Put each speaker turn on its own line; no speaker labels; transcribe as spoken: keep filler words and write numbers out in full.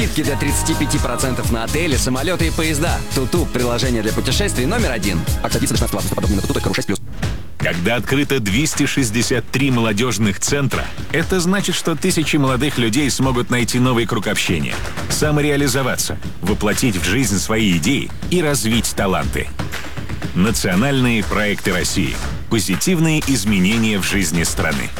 Скидки до тридцати пяти процентов на отели, самолеты и поезда. Туту – приложение для путешествий номер один. Акция действует до шестнадцатого августа. Подробнее на туту точка ру шесть плюс.
Когда открыто двести шестьдесят три молодежных центра, это значит, что тысячи молодых людей смогут найти новый круг общения, самореализоваться, воплотить в жизнь свои идеи и развить таланты. Национальные проекты России. Позитивные изменения в жизни страны.